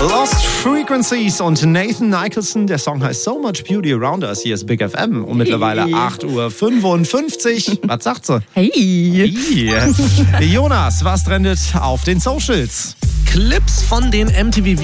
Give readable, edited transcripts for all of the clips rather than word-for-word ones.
Lost Frequencies und Nathan Nicholson. Der Song heißt So Much Beauty Around Us. Hier ist Big FM und mittlerweile 8:55 Uhr. Was sagt sie? Hey. Jonas, was trendet auf den Socials? Clips von den MTV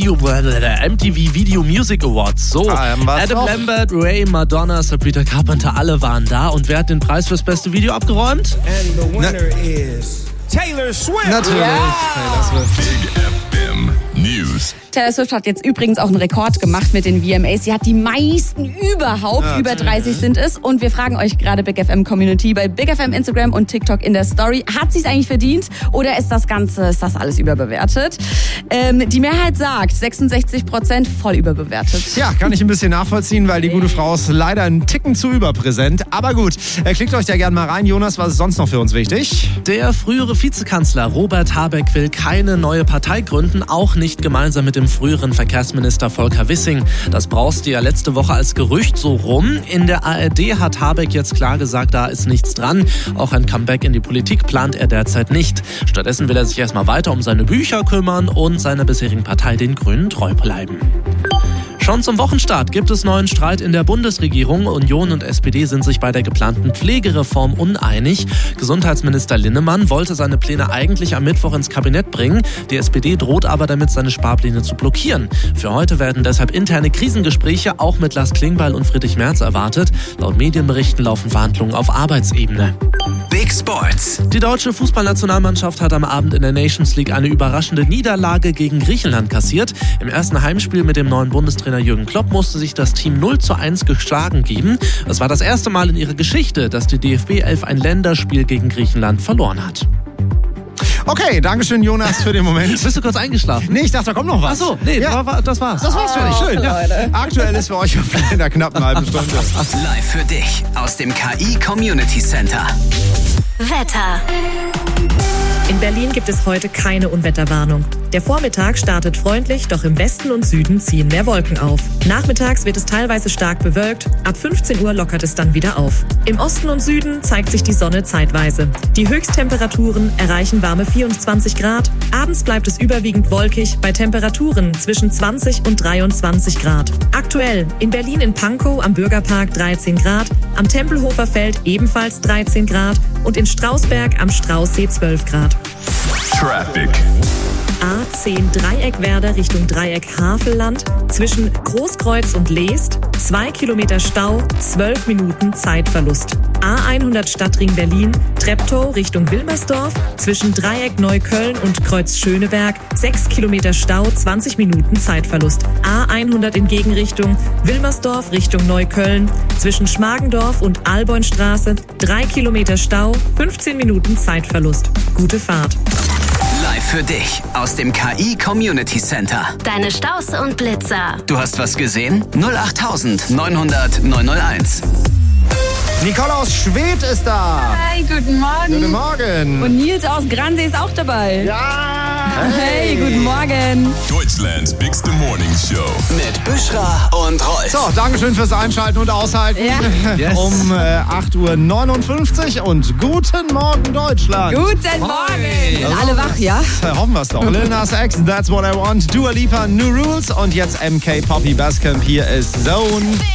Video Music Awards. So, Adam Lambert, Ray, Madonna, Sabrina Carpenter, alle waren da. Und wer hat den Preis fürs beste Video abgeräumt? And the winner is Taylor Swift. Natürlich. Ja. Big FM News. Taylor Swift hat jetzt übrigens auch einen Rekord gemacht mit den VMAs. Sie hat die meisten überhaupt, Ja, über 30 sind es. Und wir fragen euch gerade Big FM Community bei Big FM Instagram und TikTok in der Story. Hat sie es eigentlich verdient oder ist das alles überbewertet? Die Mehrheit sagt 66% voll überbewertet. Ja, kann ich ein bisschen nachvollziehen, weil die gute Frau ist leider einen Ticken zu überpräsent. Aber gut, klickt euch da gerne mal rein. Jonas, was ist sonst noch für uns wichtig? Der frühere Vizekanzler Robert Habeck will keine neue Partei gründen, auch nicht gemeinsam mit dem früheren Verkehrsminister Volker Wissing. Das brauste ja letzte Woche als Gerücht so rum. In der ARD hat Habeck jetzt klar gesagt, da ist nichts dran. Auch ein Comeback in die Politik plant er derzeit nicht. Stattdessen will er sich erstmal weiter um seine Bücher kümmern und seiner bisherigen Partei, den Grünen, treu bleiben. Schon zum Wochenstart gibt es neuen Streit in der Bundesregierung. Union und SPD sind sich bei der geplanten Pflegereform uneinig. Gesundheitsminister Linnemann wollte seine Pläne eigentlich am Mittwoch ins Kabinett bringen. Die SPD droht aber damit, seine Sparpläne zu blockieren. Für heute werden deshalb interne Krisengespräche auch mit Lars Klingbeil und Friedrich Merz erwartet. Laut Medienberichten laufen Verhandlungen auf Arbeitsebene. Big Sports. Die deutsche Fußballnationalmannschaft hat am Abend in der Nations League eine überraschende Niederlage gegen Griechenland kassiert. Im ersten Heimspiel mit dem neuen Bundestrainer Jürgen Klopp musste sich das Team 0:1 geschlagen geben. Es war das erste Mal in ihrer Geschichte, dass die DFB 11 ein Länderspiel gegen Griechenland verloren hat. Okay, dankeschön Jonas für den Moment. Bist du kurz eingeschlafen? Nee, ich dachte, da kommt noch was. Achso, nee, Ja. das war's. Das war's für dich, schön. Ja. Aktuell ist für euch in der knappen halben Stunde. Live für dich aus dem KI Community Center. Wetter. In Berlin gibt es heute keine Unwetterwarnung. Der Vormittag startet freundlich, doch im Westen und Süden ziehen mehr Wolken auf. Nachmittags wird es teilweise stark bewölkt, ab 15 Uhr lockert es dann wieder auf. Im Osten und Süden zeigt sich die Sonne zeitweise. Die Höchsttemperaturen erreichen warme 24 Grad. Abends bleibt es überwiegend wolkig bei Temperaturen zwischen 20 und 23 Grad. Aktuell in Berlin in Pankow am Bürgerpark 13 Grad, am Tempelhofer Feld ebenfalls 13 Grad und in Strausberg am Straußsee 12 Grad. Traffic. A10 Dreieckwerder Richtung Dreieck Havelland. Zwischen Großkreuz und Leest 2 Kilometer Stau, 12 Minuten Zeitverlust. A100 Stadtring Berlin, Treptow Richtung Wilmersdorf. Zwischen Dreieck Neukölln und Kreuz Schöneberg 6 Kilometer Stau, 20 Minuten Zeitverlust. A100 in Gegenrichtung Wilmersdorf Richtung Neukölln. Zwischen Schmargendorf und Alboinstraße 3 Kilometer Stau, 15 Minuten Zeitverlust. Gute Fahrt. Live für dich aus dem KI Community Center. Deine Staus und Blitzer. Du hast was gesehen? 08900 901. Nicole aus Schwedt ist da. Hi, guten Morgen. Guten Morgen. Und Nils aus Gransee ist auch dabei. Ja. Hey, guten Morgen. Deutschlands Bigste Morning Show. Mit Büschra und Rolf. So, Dankeschön fürs Einschalten und Aushalten. Ja. Yes. Um 8:59 Uhr und guten Morgen Deutschland. Guten Morgen. Sind alle wach, ja? Hoffen wir es doch. Lil Nas X, That's What I Want, Dua Lipa, New Rules und jetzt MK Poppy Bascamp. Hier ist Zone.